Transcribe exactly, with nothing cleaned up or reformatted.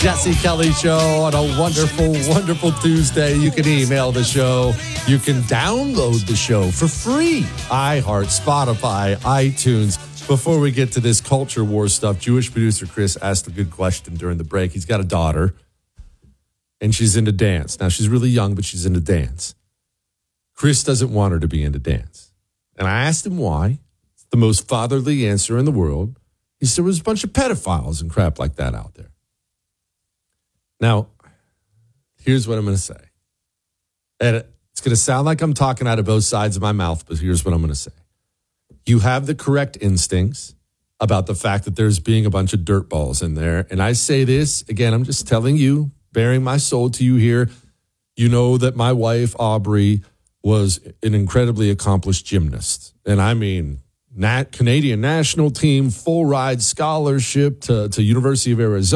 Jesse Kelly Show on a wonderful, wonderful Tuesday. You can email the show. You can download the show for free. iHeart, Spotify, iTunes. Before we get to this culture war stuff, Jewish producer Chris asked a good question during the break. He's got a daughter, and she's into dance. Now, she's really young, but she's into dance. Chris doesn't want her to be into dance. And I asked him why. It's the most fatherly answer in the world. He said there was a bunch of pedophiles and crap like that out there. Now, here's what I'm going to say. And it's going to sound like I'm talking out of both sides of my mouth, but here's what I'm going to say. You have the correct instincts about the fact that there's being a bunch of dirtballs in there. And I say this, again, I'm just telling you, bearing my soul to you here. You know that my wife, Aubrey, was an incredibly accomplished gymnast. And I mean, Nat- Canadian national team, full ride scholarship to, to University of Arizona.